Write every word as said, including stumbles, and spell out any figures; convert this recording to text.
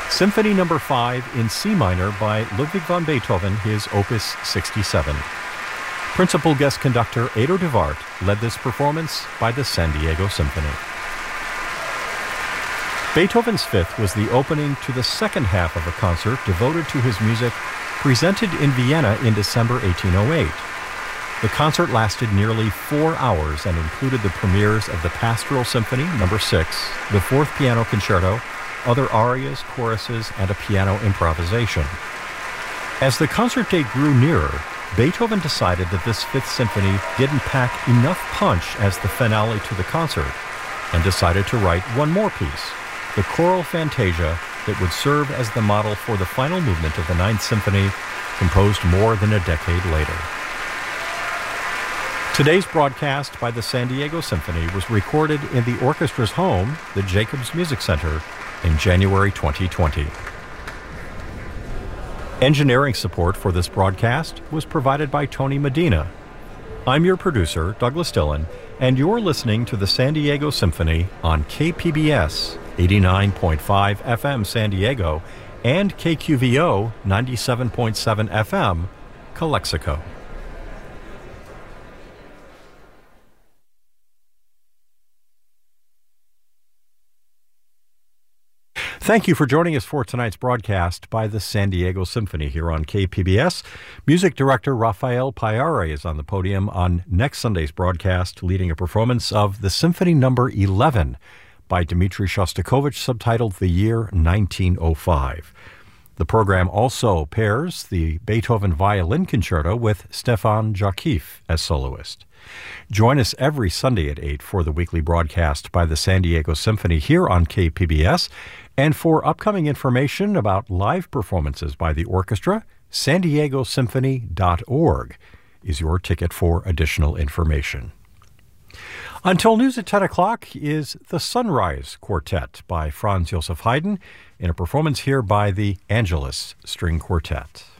Symphony Number five in C minor by Ludwig van Beethoven, his Opus sixty-seven. Principal guest conductor Edo de Waart led this performance by the San Diego Symphony. Beethoven's Fifth was the opening to the second half of a concert devoted to his music, presented in Vienna in December eighteen oh eight. The concert lasted nearly four hours and included the premieres of the Pastoral Symphony Number six, the Fourth Piano Concerto, other arias, choruses, and a piano improvisation. As the concert date grew nearer, Beethoven decided that this Fifth Symphony didn't pack enough punch as the finale to the concert, and decided to write one more piece, the choral fantasia that would serve as the model for the final movement of the Ninth Symphony, composed more than a decade later. Today's broadcast by the San Diego Symphony was recorded in the orchestra's home, the Jacobs Music Center, in January twenty twenty. Engineering support for this broadcast was provided by Tony Medina. I'm your producer, Douglas Dillon, and you're listening to the San Diego Symphony on K P B S eighty-nine point five F M San Diego and K Q V O ninety-seven point seven F M, Calexico. Thank you for joining us for tonight's broadcast by the San Diego Symphony here on K P B S. Music director Rafael Payare is on the podium on next Sunday's broadcast, leading a performance of the Symphony Number eleven by Dmitri Shostakovich, subtitled The Year nineteen oh five. The program also pairs the Beethoven Violin Concerto with Stefan Joukhief as soloist. Join us every Sunday at eight for the weekly broadcast by the San Diego Symphony here on K P B S. And for upcoming information about live performances by the orchestra, san diego symphony dot org is your ticket for additional information. Until news at ten o'clock is the Sunrise Quartet by Franz Joseph Haydn in a performance here by the Angelus String Quartet.